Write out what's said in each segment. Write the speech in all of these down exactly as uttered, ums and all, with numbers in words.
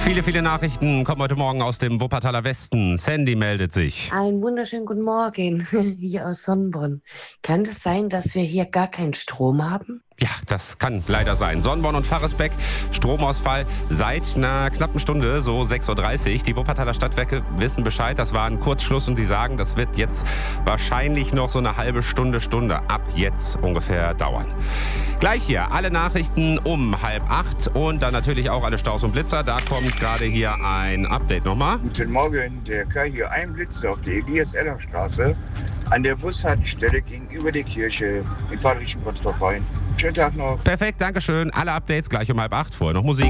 Viele, viele Nachrichten kommen heute Morgen aus dem Wuppertaler Westen. Sandy meldet sich. Einen wunderschönen guten Morgen hier aus Sonnenborn. Kann es sein, dass wir hier gar keinen Strom haben? Ja, das kann leider sein. Sonnenborn und Pfarresbeck, Stromausfall seit einer knappen Stunde, so sechs Uhr dreißig. Die Wuppertaler Stadtwerke wissen Bescheid, das war ein Kurzschluss und sie sagen, das wird jetzt wahrscheinlich noch so eine halbe Stunde, Stunde ab jetzt ungefähr dauern. Gleich hier alle Nachrichten um halb acht und dann natürlich auch alle Staus und Blitzer. Da kommt gerade hier ein Update nochmal. Guten Morgen, der K hier einblitzt auf der Elias-Eller-Straße an der Bushaltestelle gegenüber der Kirche in Fahrtrichtung-Potsdam. Schönen Tag noch. Perfekt, Dankeschön. Alle Updates gleich um halb acht. Vorher noch Musik.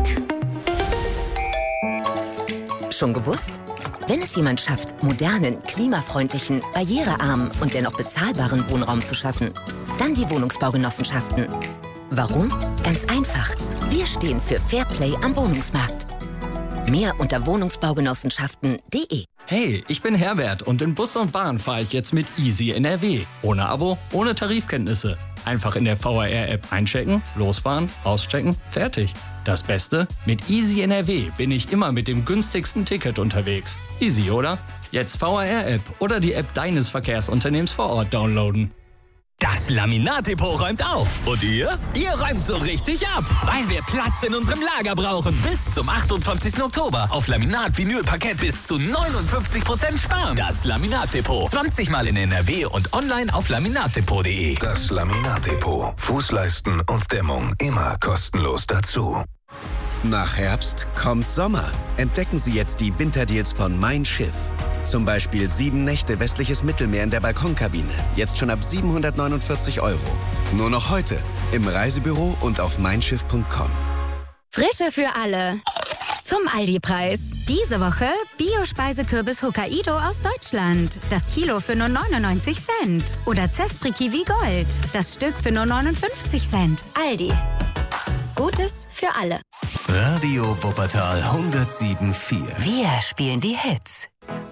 Schon gewusst? Wenn es jemand schafft, modernen, klimafreundlichen, barrierearmen und dennoch bezahlbaren Wohnraum zu schaffen, dann die Wohnungsbaugenossenschaften. Warum? Ganz einfach. Wir stehen für Fairplay am Wohnungsmarkt. Mehr unter wohnungsbaugenossenschaften punkt de. Hey, ich bin Herbert und in Bus und Bahn fahre ich jetzt mit Easy N R W. Ohne Abo, ohne Tarifkenntnisse. Einfach in der V R R-App einchecken, losfahren, auschecken, fertig. Das Beste? Mit Easy N R W bin ich immer mit dem günstigsten Ticket unterwegs. Easy, oder? Jetzt V R R-App oder die App deines Verkehrsunternehmens vor Ort downloaden. Das Laminat-Depot räumt auf. Und ihr? Ihr räumt so richtig ab, weil wir Platz in unserem Lager brauchen. Bis zum achtundzwanzigsten Oktober auf Laminat-Vinyl-Parkett bis zu neunundfünfzig Prozent sparen. Das Laminat-Depot. zwanzig Mal in N R W und online auf laminatdepot punkt de. Das Laminat-Depot. Fußleisten und Dämmung immer kostenlos dazu. Nach Herbst kommt Sommer. Entdecken Sie jetzt die Winterdeals von Mein Schiff. Zum Beispiel sieben Nächte westliches Mittelmeer in der Balkonkabine. Jetzt schon ab siebenhundertneunundvierzig Euro. Nur noch heute im Reisebüro und auf meinschiff punkt com. Frische für alle. Zum Aldi-Preis. Diese Woche Bio-Speisekürbis Hokkaido aus Deutschland. Das Kilo für nur neunundneunzig Cent. Oder Zespri Kiwi Gold. Das Stück für nur neunundfünfzig Cent. Aldi. Gutes für alle. Radio Wuppertal hundertsieben Komma vier. Wir spielen die Hits.